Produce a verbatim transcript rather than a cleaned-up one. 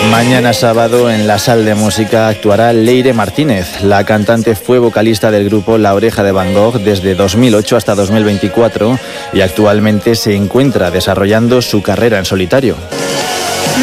Mañana sábado en la Sala de Música actuará Leire Martínez. La cantante fue vocalista del grupo La Oreja de Van Gogh desde dos mil ocho hasta dos mil veinticuatro y actualmente se encuentra desarrollando su carrera en solitario.